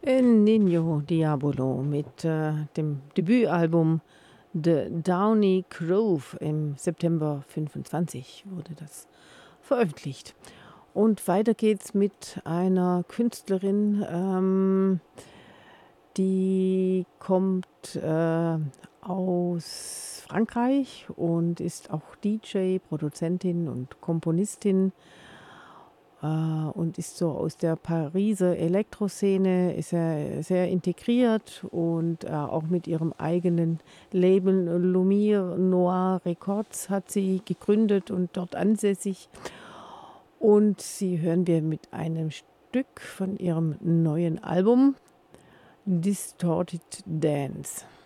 El Niño Diabolo mit dem Debütalbum The Downy Grove im September 25 wurde das veröffentlicht. Und weiter geht's mit einer Künstlerin, die kommt aus Frankreich und ist auch DJ, Produzentin und Komponistin und ist so aus der Pariser Elektroszene, ist er sehr integriert und auch mit ihrem eigenen Label Lumiere Noir Records hat sie gegründet und dort ansässig. Und sie hören wir mit einem Stück von ihrem neuen Album Distorted Dance.